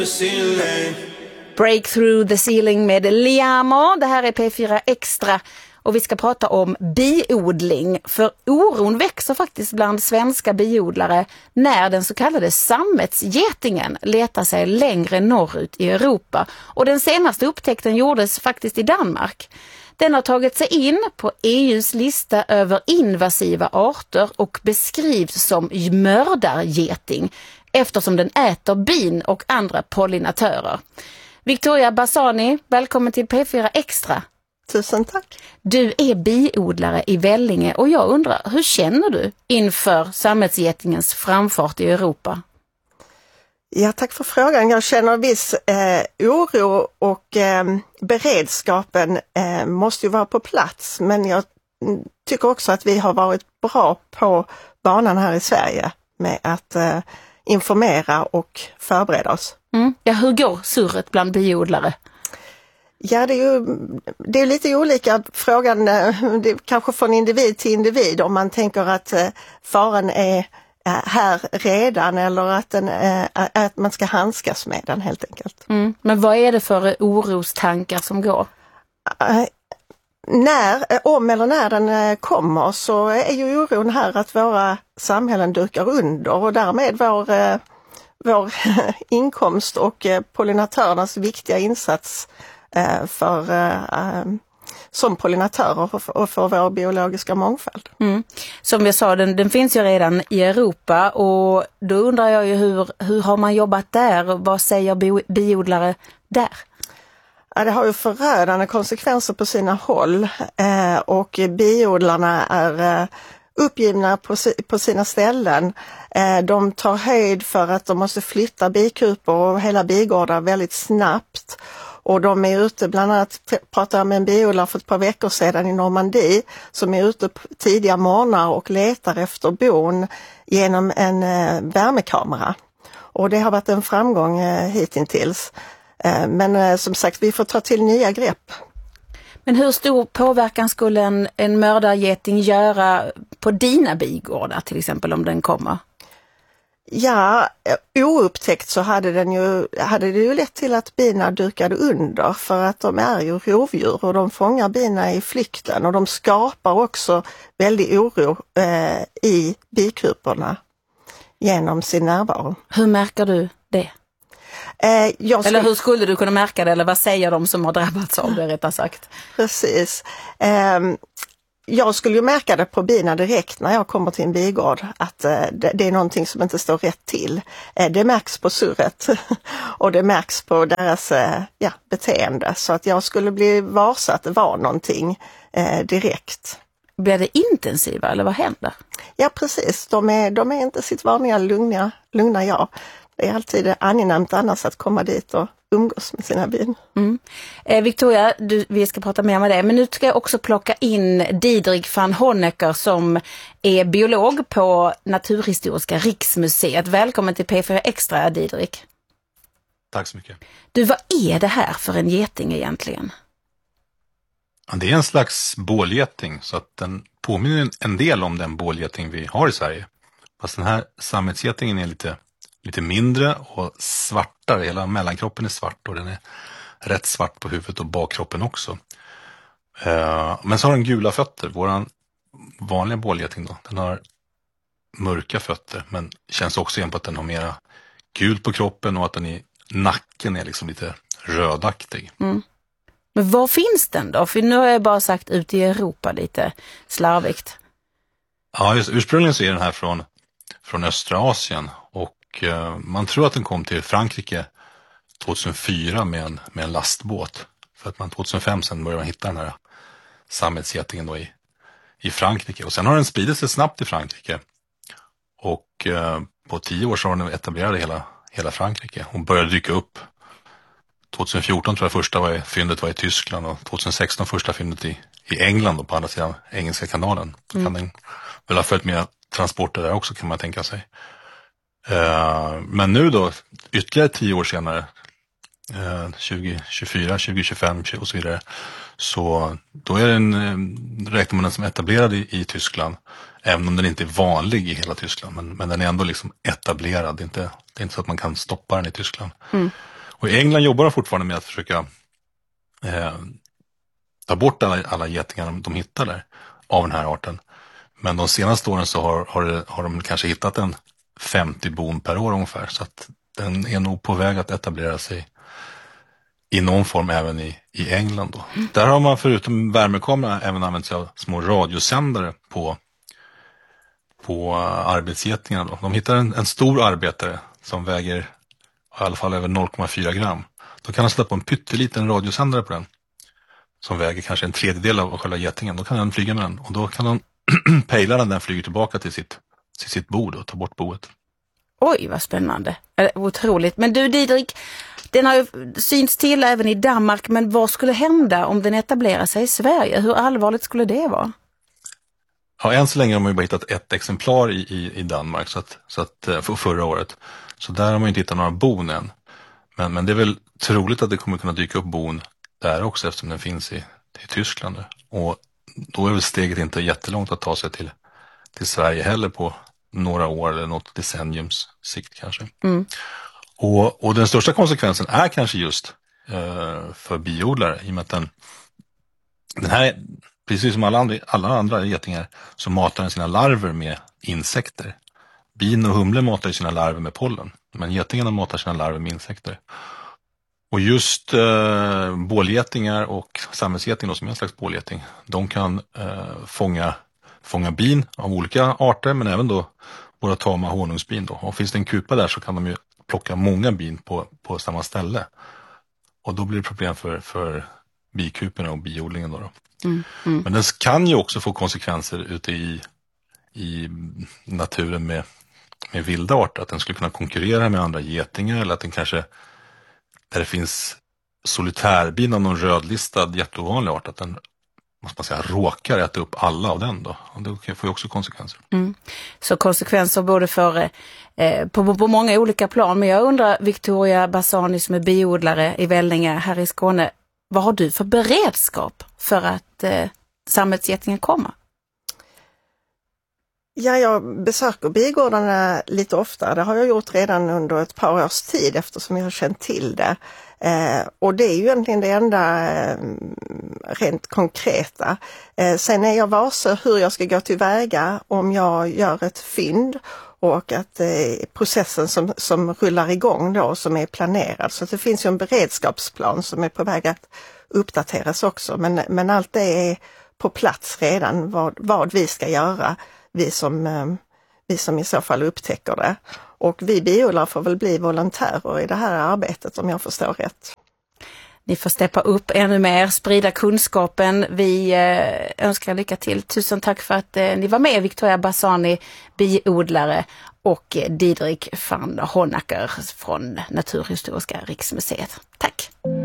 Break through the ceiling med Liamo. Det här är P4 Extra och vi ska prata om biodling. För oron växer faktiskt bland svenska biodlare när den så kallade sammetsgetingen letar sig längre norrut i Europa. Och den senaste upptäckten gjordes faktiskt i Danmark. Den har tagit sig in på EUs lista över invasiva arter och beskrivs som mördargeting eftersom den äter bin och andra pollinatörer. Victoria Bassani, välkommen till P4 Extra. Tusen tack. Du är biodlare i Vellinge och jag undrar, hur känner du inför sammetsgetingens framfart i Europa? Ja, tack för frågan. Jag känner viss oro och beredskapen måste ju vara på plats. Men jag tycker också att vi har varit bra på banan här i Sverige med att informera och förbereda oss. Ja, hur går surret bland biodlare? Ja, det är lite olika frågan, det är kanske från individ till individ om man tänker att faran är här redan eller att man ska handskas med den helt enkelt. Men vad är det för orostankar som går? Om eller när den kommer så är ju oron här att våra samhällen dukar under och därmed vår inkomst och pollinatörernas viktiga insats som pollinatörer och för vår biologiska mångfald. Som jag sa, den finns ju redan i Europa och då undrar jag ju hur har man jobbat där och vad säger biodlare där? Ja, det har ju förödande konsekvenser på sina håll och biodlarna är uppgivna på sina ställen. De tar höjd för att de måste flytta bikupor och hela bigårdar väldigt snabbt. Och de är ute, bland annat pratade jag med en biodlare för ett par veckor sedan i Normandie som är ute tidiga morgnar och letar efter bon genom en värmekamera. Och det har varit en framgång hittills. Men som sagt, vi får ta till nya grepp. Men hur stor påverkan skulle en mördargeting göra på dina bigårdar till exempel om den kommer? Ja, oupptäckt så hade det ju lett till att bina dukade under för att de är ju rovdjur och de fångar bina i flykten och de skapar också väldigt oro i bikuporna genom sin närvaro. Hur märker du det? Eller hur skulle du kunna märka det eller vad säger de som har drabbats av det rättare sagt? Precis. Jag skulle ju märka det på bina direkt när jag kommer till en bigård att det är någonting som inte står rätt till. Det märks på surret och det märks på deras beteende så att jag skulle bli varse att det var någonting direkt. Blir det intensiva eller vad händer? Ja precis, de är inte sitt vanliga lugna jag. Det är alltid angenämt annars att komma dit och umgås med sina bin. Victoria, vi ska prata mer med dig. Men nu ska jag också plocka in Diederik van Honecker som är biolog på Naturhistoriska riksmuseet. Välkommen till P4 Extra, Diederik. Tack så mycket. Du, vad är det här för en geting egentligen? Ja, det är en slags bålgeting så att den påminner en del om den bålgeting vi har i Sverige. Fast den här sammetsgetingen är lite mindre och svartare. Hela mellankroppen är svart och den är rätt svart på huvudet och bakkroppen också. Men så har den gula fötter. Våran vanliga bålgeting då. Den har mörka fötter men känns också igen på att den har mera gult på kroppen och att den i nacken är liksom lite rödaktig. Men var finns den då? För nu har jag bara sagt ut i Europa lite slarvigt. Ja, ursprungligen så är den här från östra Asien och man tror att den kom till Frankrike 2004 med en lastbåt. För att man 2005 sen började man hitta den här sammetsgetingen då i Frankrike. Och sen har den spridit sig snabbt i Frankrike. Och på 10 år så har den etablerat hela Frankrike. Hon började dyka upp. 2014 tror jag första fyndet var i Tyskland och 2016 första fyndet i England och på andra sidan Engelska kanalen. Kan den väl ha följt med transporter där också kan man tänka sig. Men nu då, ytterligare 10 år senare, 2024, 2025 och så vidare, så då är räknar man den som etablerad i Tyskland, även om den inte är vanlig i hela Tyskland, men den är ändå liksom etablerad, det är inte så att man kan stoppa den i Tyskland. Och i England jobbar de fortfarande med att försöka ta bort alla getingar de hittar där av den här arten. Men de senaste åren så har de kanske hittat en 50 bon per år ungefär. Så att den är nog på väg att etablera sig i någon form även i England då. Där har man förutom värmekamera även använt sig av små radiosändare på arbetsgetingarna då. De hittar en stor arbetare som väger i alla fall över 0,4 gram. Då kan de sätta på en pytteliten radiosändare på den som väger kanske en tredjedel av själva getingen. Då kan den flyga med den och då kan de pejla den flyger tillbaka till sitt bo och ta bort boet. Oj, vad spännande. Otroligt. Men du Didrik, den har ju synts till även i Danmark, men vad skulle hända om den etablerar sig i Sverige? Hur allvarligt skulle det vara? Ja, än så länge har man ju bara hittat ett exemplar i Danmark så att för förra året. Så där har man inte hittat några bon än. Men det är väl troligt att det kommer kunna dyka upp bon där också eftersom den finns i Tyskland. Och då är väl steget inte jättelångt att ta sig till Sverige heller på några år eller något decenniums sikt kanske. Mm. Och den största konsekvensen är kanske just för biodlare i och med att den här, precis som alla andra getingar, så matar den sina larver med insekter. Bin och humle matar sina larver med pollen, men getingarna matar sina larver med insekter. Och just bålgetingar och sammetsgeting som är en slags bålgeting, de kan fånga bin av olika arter men även då våra tama honungsbin då. Och finns det en kupa där så kan de ju plocka många bin på samma ställe. Och då blir det problem för bikuporna och biodlingen då. Men det kan ju också få konsekvenser ute i naturen med vilda arter. Att den skulle kunna konkurrera med andra getingar eller att den kanske där det finns solitärbin av någon rödlistad jätteovanlig art att den måste man säga råkar äta upp alla av den då. Och det får ju också konsekvenser. Så konsekvenser både för på många olika plan. Men jag undrar, Victoria Bassani som är biodlare i Vellinge här i Skåne, vad har du för beredskap för att sammetsgetingen kommer? Ja, jag besöker bigårdarna lite ofta. Det har jag gjort redan under ett par års tid eftersom jag har känt till det. Och det är ju egentligen det enda rent konkreta. Sen är jag varse hur jag ska gå tillväga om jag gör ett fynd och att processen som rullar igång då som är planerad. Så det finns ju en beredskapsplan som är på väg att uppdateras också. Men allt det är på plats redan vad vi ska göra. Vi som i så fall upptäcker det. Och vi biodlare får väl bli volontärer i det här arbetet om jag förstår rätt. Ni får steppa upp ännu mer, sprida kunskapen. Vi önskar lycka till. Tusen tack för att ni var med, Victoria Bassani, biodlare, och Didrik van Honacker från Naturhistoriska riksmuseet. Tack!